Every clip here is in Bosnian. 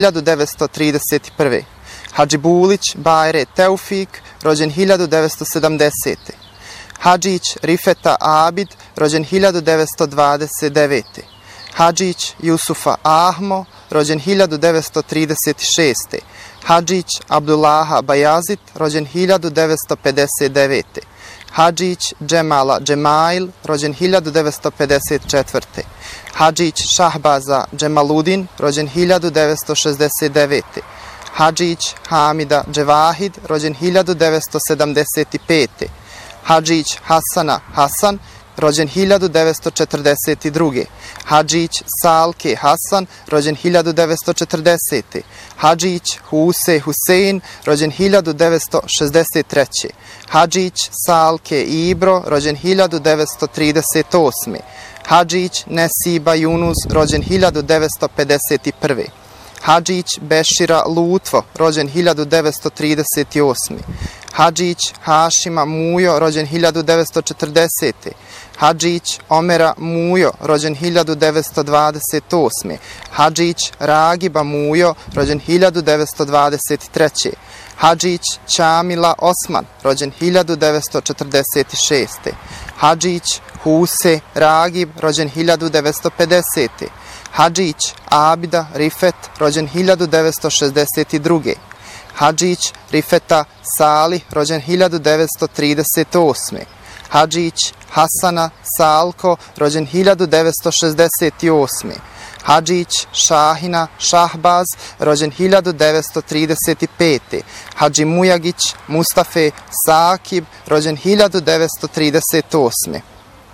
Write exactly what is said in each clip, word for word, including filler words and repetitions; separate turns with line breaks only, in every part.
hiljadu devetsto trideset prve. Hadži Bulić Bajre Teufik, rođen hiljadu devetsto sedamdesete. Hadžić Rifeta Abid, rođen hiljadu devetsto dvadeset devete. Hadžić Jusufa Ahmo, rođen hiljadu devetsto trideset šeste. Hadžić Abdullaha Bajazit, rođen hiljadu devetsto pedeset devete. Hadžić Džemala Džemail, rođen hiljadu devetsto pedeset četvrte. Hadžić Šahbaza Džemaludin, rođen hiljadu devetsto šezdeset devete. Hadžić Hamida Dževahid, rođen hiljadu devetsto sedamdeset pete. Hadžić Hasana Hasan, rođen hiljadu devetsto četrdeset druge. Hadžić Salke Hasan, rođen hiljadu devetsto četrdesete. Hadžić Huse Husein, rođen hiljadu devetsto šezdeset treće. Hadžić Salke Ibro, rođen hiljadu devetsto trideset osme. Hadžić Nesiba Yunus, rođen hiljadu devetsto pedeset prve. Hadžić Bešira Lutvo, rođen hiljadu devetsto trideset osme. Hadžić Hašima Mujo, rođen hiljadu devetsto četrdesete. Hadžić Omera Mujo, rođen hiljadu devetsto dvadeset osme. Hadžić Ragiba Mujo, rođen hiljadu devetsto dvadeset treće. Hadžić Čamila Osman, rođen hiljadu devetsto četrdeset šeste. Hadžić Huse Ragib, rođen hiljadu devetsto pedesete. Hadžić Abida Rifet, rođen hiljadu devetsto šezdeset druge. Hadžić Rifeta Salih, rođen hiljadu devetsto trideset osme. Hadžić Hasana Salko, rođen hiljadu devetsto šezdeset osme. Hadžić Šahina Šahbaz, rođen hiljadu devetsto trideset pete. Hadži Mujagić Mustafe Sakib, rođen hiljadu devetsto trideset osme.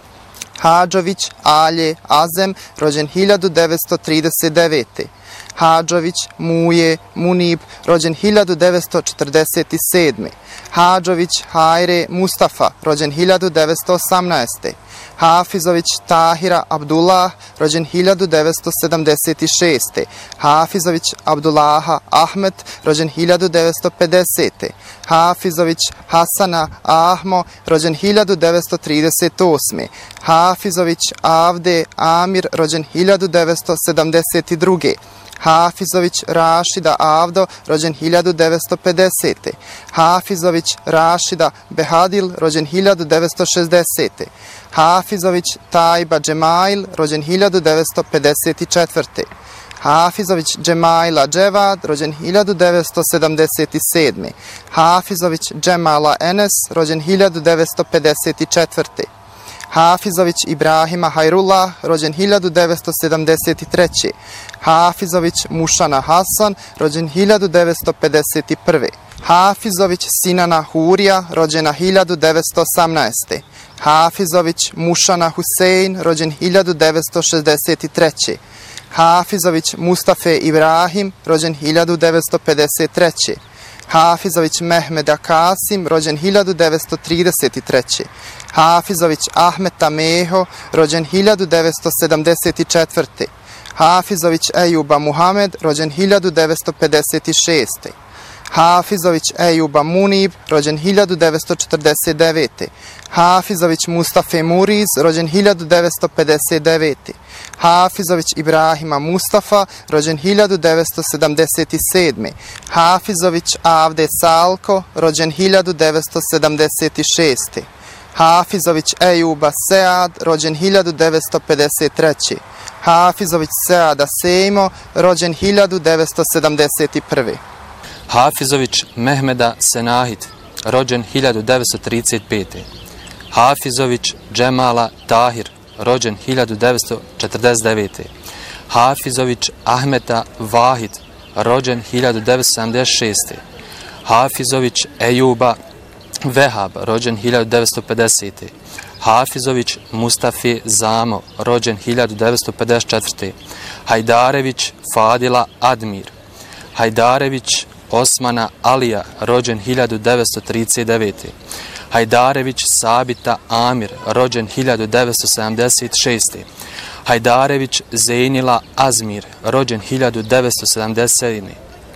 Hadžović Alje Azem, rođen hiljadu devetsto trideset devete. Hadžović Muje Munib, rođen hiljadu devetsto četrdeset sedme. Hadžović Hajre Mustafa, rođen hiljadu devetsto osamnaeste. Hafizović Tahira Abdullah, rođen hiljadu devetsto sedamdeset šeste. Hafizović Abdullaha Ahmet, rođen hiljadu devetsto pedesete. Hafizović Hasana Ahmo, rođen hiljadu devetsto trideset osme. Hafizović Avde Amir, rođen hiljadu devetsto sedamdeset druge. Hafizović Rašida Avdo, rođen hiljadu devetsto pedesete. Hafizović Rašida Behadil, rođen hiljadu devetsto šezdesete. Hafizović Tajba Džemail, rođen hiljadu devetsto pedeset četvrte. Hafizović Džemaila Dževad, rođen hiljadu devetsto sedamdeset sedme. Hafizović Džemala Enes, rođen hiljadu devetsto pedeset četvrte. Hafizović Ibrahima Hajrullah, rođen hiljadu devetsto sedamdeset treće. Hafizović Mušana Hasan, rođen hiljadu devetsto pedeset prve. Hafizović Sinana Hurija, rođena hiljadu devetsto osamnaeste. Hafizović Mušana Husein, rođen hiljadu devetsto šezdeset treće. Hafizović Mustafe Ibrahim, rođen hiljadu devetsto pedeset treće. Hafizović Mehmeda Kasim, rođen hiljadu devetsto trideset treće. Hafizović Ahmeta Meho, rođen hiljadu devetsto sedamdeset četvrte. Hafizović Ejuba Muhamed, rođen hiljadu devetsto pedeset šeste. Hafizović Ejuba Munib, rođen hiljadu devetsto četrdeset devete. Hafizović Mustafe Muriz, rođen hiljadu devetsto pedeset devete. Hafizović Ibrahima Mustafa, rođen hiljadu devetsto sedamdeset sedme. Hafizović Avde Salko, rođen hiljadu devetsto sedamdeset šeste. Hafizović Ejuba Sead, rođen hiljadu devetsto pedeset treće. Hafizović Seada Sejmo, rođen hiljadu devetsto sedamdeset prve.
Hafizović Mehmeda Senahid, rođen hiljadu devetsto trideset pete. Hafizović Džemala Tahir, rođen hiljadu devetsto četrdeset devete. Hafizović Ahmeta Vahid, rođen hiljadu devetsto sedamdeset šeste. Hafizović Ejuba Vehab, rođen hiljadu devetsto pedesete. Hafizović Mustafi Zamo, rođen hiljadu devetsto pedeset četvrte. Hajdarević Fadila Admir. Hajdarević Osmana Alija, rođen hiljadu devetsto trideset devete. Hajdarević Sabita Amir, rođen hiljadu devetsto sedamdeset šeste. Hajdarević Zejnila Azmir, rođen hiljadu devetsto sedamdeset sedme.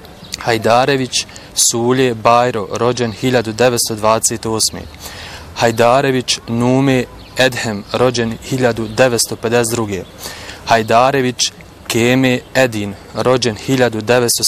Hajdarević Sulje Bajro, rođen hiljadu devetsto dvadeset osme. Hajdarević Nume Edhem, rođen hiljadu devetsto pedeset druge. Hajdarević Keme Edin, rođen hiljadu devetsto